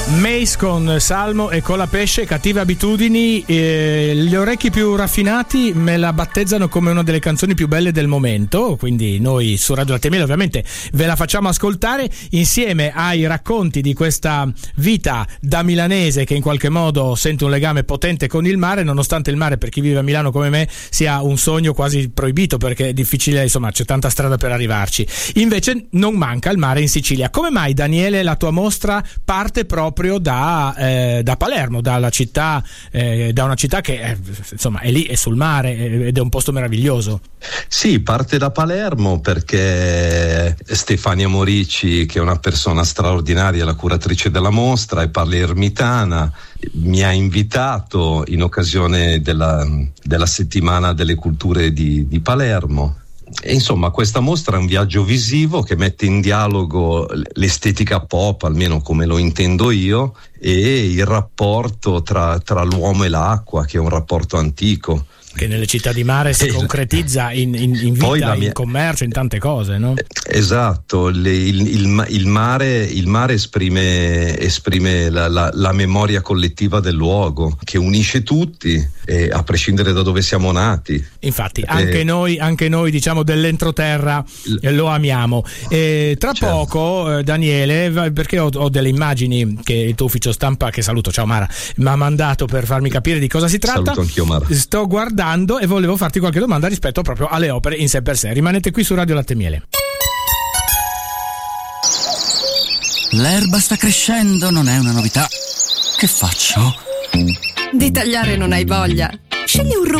Mace con Salmo e Colapesce, Cattive abitudini. Gli orecchi più raffinati me la battezzano come una delle canzoni più belle del momento, quindi noi su Radio Latte e Miele ovviamente ve la facciamo ascoltare insieme ai racconti di questa vita da milanese che in qualche modo sente un legame potente con il mare, nonostante il mare per chi vive a Milano come me sia un sogno quasi proibito perché è difficile, insomma c'è tanta strada per arrivarci. Invece non manca il mare in Sicilia. Come mai, Daniele, la tua mostra parte proprio da Palermo, dalla città, da una città che insomma è lì, è sul mare ed è un posto meraviglioso? Sì, parte da Palermo perché Stefania Morici, che è una persona straordinaria, la curatrice della mostra e palermitana, mi ha invitato in occasione della settimana delle culture di Palermo. E insomma questa mostra è un viaggio visivo che mette in dialogo l'estetica pop, almeno come lo intendo io, e il rapporto tra l'uomo e l'acqua, che è un rapporto antico che nelle città di mare si concretizza in vita, in commercio, in tante cose, no? Esatto, il mare esprime la memoria collettiva del luogo, che unisce tutti, a prescindere da dove siamo nati. Infatti anche noi diciamo dell'entroterra lo amiamo. Tra poco Daniele, perché ho delle immagini che il tuo ufficio stampa, che saluto, ciao Mara, mi ha mandato per farmi capire di cosa si tratta. Saluto anch'io, Mara. Sto guardando e volevo farti qualche domanda rispetto proprio alle opere in sé per sé. Rimanete qui su Radio Latte e Miele. L'erba sta crescendo, non è una novità. Che faccio? Di tagliare non hai voglia? Scegli un